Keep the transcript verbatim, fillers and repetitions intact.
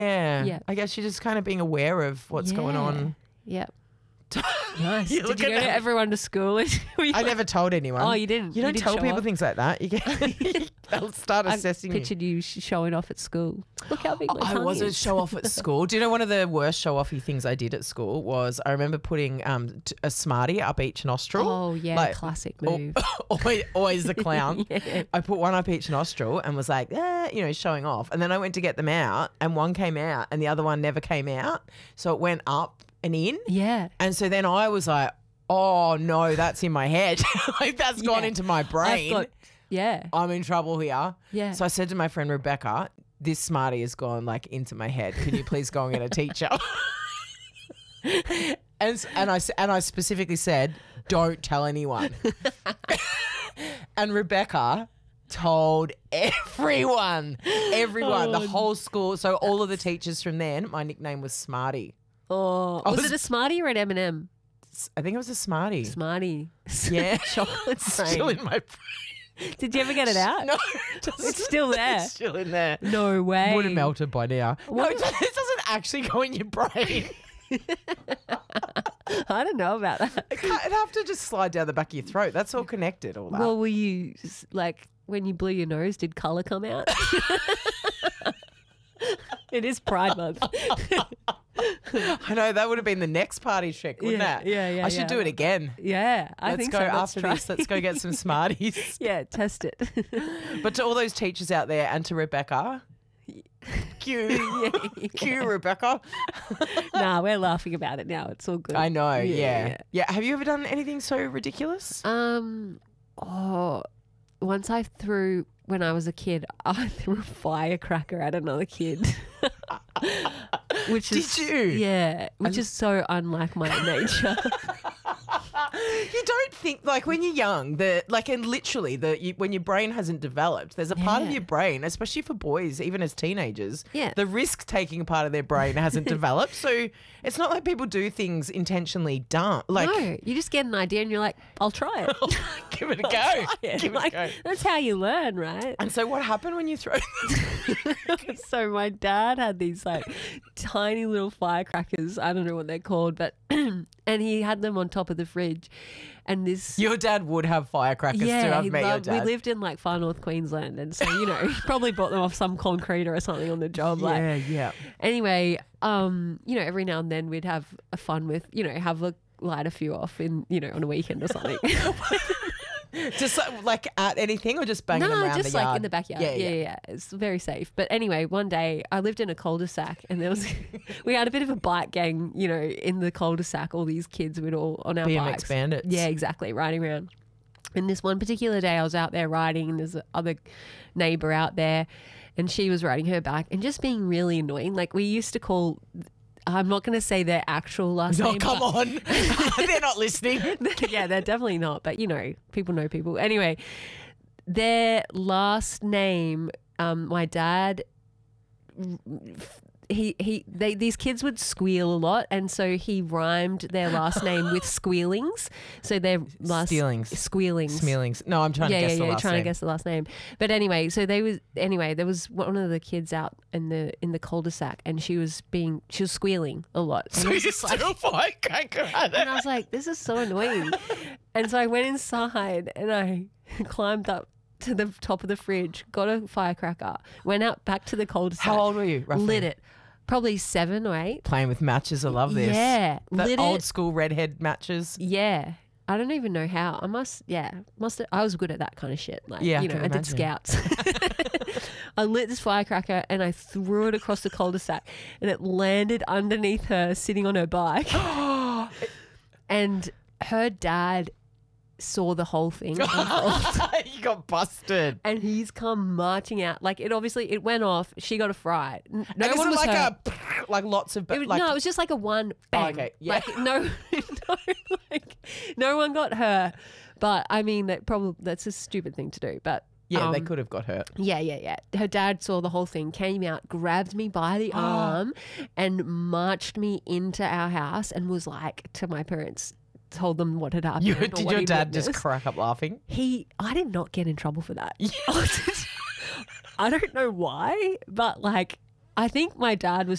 Yeah. Yeah. I guess you're just kind of being aware of what's going Yeah. on. Yep. Nice. You Did look you at go to that. everyone to school? Were you I like- never told anyone. Oh, you didn't? You You don't didn't tell show people off? things like that. You get, they'll start I assessing you. pictured you sh- showing off at school. Look how big my I tongue wasn't is. show off at school. Do you know one of the worst show offy things I did at school was I remember putting um, t- a Smartie up each nostril. Oh, yeah, Like, classic al- move. always, always the clown. Yeah. I put one up each nostril and was like, eh, you know, showing off. And then I went to get them out and one came out and the other one never came out. So it went up and in. Yeah. And so then I was like, oh no, that's in my head. Like that's gone Yeah. into my I've brain. got, yeah. I'm in trouble here. Yeah. So I said to my friend Rebecca, this Smartie has gone like into my head. Can you please go and get a teacher? and s- and I s- and I specifically said, don't tell anyone. And Rebecca told everyone, everyone, the Oh, whole school. So all of the teachers from then, my nickname was Smartie. Oh, was, was- it a Smartie or an M and M? I think it was a Smartie. Smartie. Yeah. Chocolate Still brain. in my brain. Did you ever get it out? No, It's still there. It's still in there. No way. Would have melted by now. No, What- it doesn't- it doesn't actually go in your brain. I don't know about that. It can't- It'd have to just slide down the back of your throat. That's all connected, all that. Well, were you s- like when you blew your nose? Did colour come out? It is Pride Month. I know, that would have been the next party trick, wouldn't Yeah, it? yeah, yeah, I should yeah. do it again. Yeah, I Let's think go so. Let's after try. this. Let's go get some Smarties. Yeah, test it. But to all those teachers out there and to Rebecca, cue, cue Rebecca. Nah, we're laughing about it now. It's all good. I know, yeah, yeah. yeah. Have you ever done anything so ridiculous? Um. Oh, once I threw when I was a kid, I threw a firecracker at another kid. Which Did is you? Yeah, which is so unlike my nature. You don't think, like when you're young, the like and literally the you, when your brain hasn't developed, there's a part of Yeah. your brain, especially for boys, even as teenagers, Yeah. the risk taking part of their brain hasn't developed. So it's not like people do things intentionally dumb. Like No, you just get an idea and you're like, I'll try it. give it a go. Yeah, Give it like, a go. that's how you learn, right? And so what happened when you throw? So my dad had these like tiny little firecrackers. I don't know what they're called, but and he had them on top of the fridge. And this Your dad would have firecrackers too. yeah, I've he met loved, your we dad. lived in like far north Queensland, and so you know he probably bought them off some concreter or something on the job. Like yeah, yeah. anyway, um, you know, every now and then we'd have a fun with, you know, have a light a few off in, you know, on a weekend or something. Just like, like at anything or just banging them No, around just the like yard? in the backyard. Yeah, Yeah yeah. yeah, yeah. It's very safe. But anyway, one day I lived in a cul-de-sac and there was, we had a bit of a bike gang, you know, in the cul-de-sac. All these kids would all on our B M bikes. X bandits. Yeah, exactly. Riding around. And this one particular day I was out there riding and there's other neighbor out there and she was riding her bike and just being really annoying. Like we used to call, I'm not going to say their actual last Oh, name. come but- on. They're not listening. yeah, they're definitely not. But you know, people know people. Anyway, their last name, um, my dad, he he, they these kids would squeal a lot, and so he rhymed their last name with squealings. So their last Stealings. squealings. Smealings. No, I'm trying yeah, to guess yeah, the yeah, last trying name. to guess the last name. But anyway, so they was anyway, there was one of the kids out in the in the cul-de-sac, and she was being she was squealing a lot. And So I you was just like- threw a firecracker at and it. I was like, this is so annoying. And so I went inside and I climbed up to the top of the fridge, got a firecracker, went out back to the cul-de-sac. How old were you, roughly? Lit it. Probably seven or eight. Playing with matches. I love this. Yeah. The lit old it. school redhead matches. Yeah. I don't even know how. I must, yeah, must have, I was good at that kind of shit. Like, Yeah, I you know, can I did imagine. scouts. I lit this firecracker and I threw it across the cul-de-sac and it landed underneath her sitting on her bike. And her dad saw the whole thing unfold. You got busted. And he's come marching out. Like it obviously it went off. She got a fright. N- No and one is was it like hurt. a like lots of It was, like no, it was just like a one bang. okay, yeah. Like no, no, like no one got hurt. But I mean that probably that's a stupid thing to do. But yeah, they um, could have got hurt. Yeah, yeah, yeah. Her dad saw the whole thing, came out, grabbed me by the arm, and marched me into our house, and was like to my parents. Told them what had happened. You, or did what your he'd dad just witnessed. crack up laughing? He, I did not get in trouble for that. I don't know why, but like I think my dad was